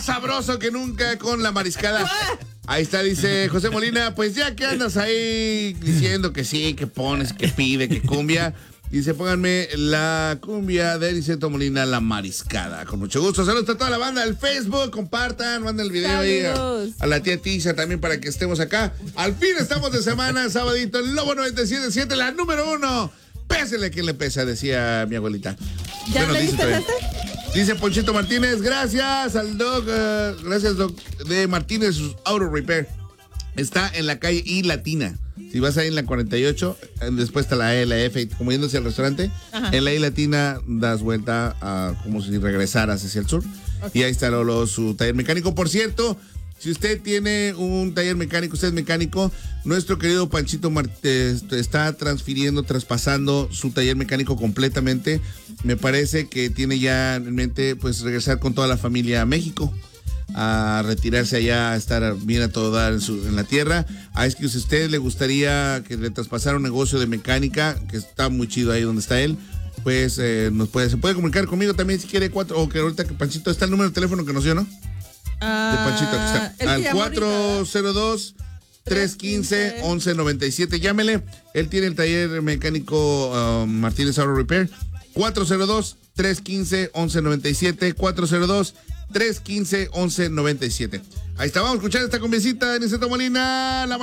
más sabroso que nunca con la mariscada. Ahí está, dice José Molina, pues ya que andas ahí diciendo que sí, que pones, que pide, que cumbia. Dice, pónganme la cumbia de Niceto Molina, la mariscada. Con mucho gusto. Saludos a toda la banda del Facebook. Compartan, manden el video ahí a la tía Tisa también para que estemos acá. Al fin estamos de semana, sabadito, el Lobo 97.7, la número 1. Pésele a quien le pesa, decía mi abuelita. ¿Ya le diste? Dice Ponchito Martínez, gracias al Doc, gracias Doc de Martínez Auto Repair. Está en la calle I Latina. Si vas ahí en la 48, después está la E, la F, como yéndose al restaurante, ajá, en la I Latina das vuelta como si regresaras hacia el sur. Okay. Y ahí está su taller mecánico. Por cierto, si usted tiene un taller mecánico, usted es mecánico, nuestro querido Panchito está traspasando su taller mecánico completamente. Me parece que tiene ya en mente pues regresar con toda la familia a México, a retirarse allá, a estar bien a todo dar en la tierra. Es que si a usted le gustaría que le traspasara un negocio de mecánica, que está muy chido ahí donde está él, pues se puede comunicar conmigo también si quiere, o que ahorita que Panchito está el número de teléfono que nos dio, ¿no? De Panchito, aquí está. Al 402-315-1197. Llámele. Él tiene el taller mecánico Martínez Auto Repair. 402-315-1197. 402-315-1197. Ahí está, vamos a escuchar esta conversita de Niceto Molina.